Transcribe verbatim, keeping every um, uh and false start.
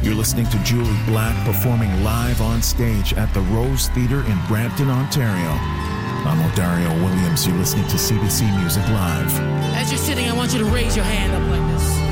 You're listening to Julie Black performing live on stage at the Rose Theatre in Brampton, Ontario. I'm Odario Williams. You're listening to C B C Music Live. As you're sitting, I want you to raise your hand up like this.